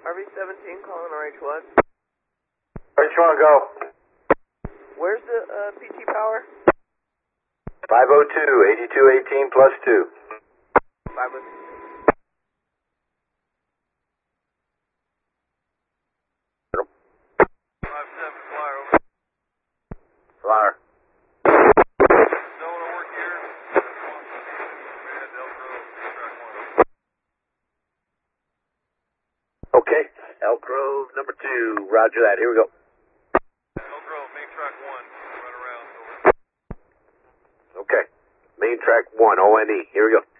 RV-17 calling RH1. RH1, go. Where's the PT power? 502, 8218 plus 2. 502. Flyer. Okay, Elk Grove number 2, roger that, here we go. Elk Grove, main track 1, run around. Okay, main track 1, ONE, here we go.